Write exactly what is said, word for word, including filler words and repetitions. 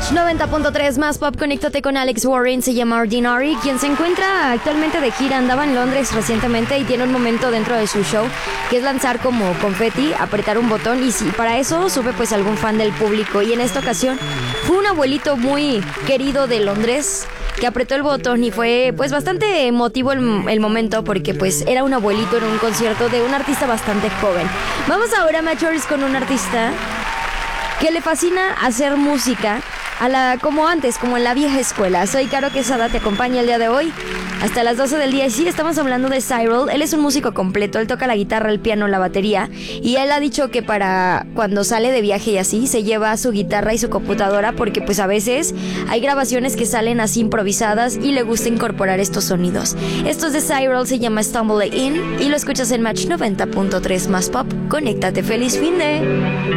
Match noventa punto tres más pop, conéctate con Alex Warren, se llama Ordinary, quien se encuentra actualmente de gira, andaba en Londres recientemente y tiene un momento dentro de su show que es lanzar como confeti, apretar un botón y si para eso sube pues algún fan del público y en esta ocasión fue un abuelito muy querido de Londres que apretó el botón y fue pues bastante emotivo el, el momento porque pues era un abuelito en un concierto de un artista bastante joven. Vamos ahora, Matchers, con un artista que le fascina hacer música a la, como antes, como en la vieja escuela. Soy Caro Quesada, te acompaña el día de hoy hasta las doce del día. Y sí, estamos hablando de Cyril. Él es un músico completo, él toca la guitarra, el piano, la batería. Y él ha dicho que para cuando sale de viaje y así, se lleva su guitarra y su computadora porque pues a veces hay grabaciones que salen así improvisadas y le gusta incorporar estos sonidos. Esto es de Cyril, se llama Stumble In y lo escuchas en Match noventa punto tres más pop. Conéctate, feliz fin de...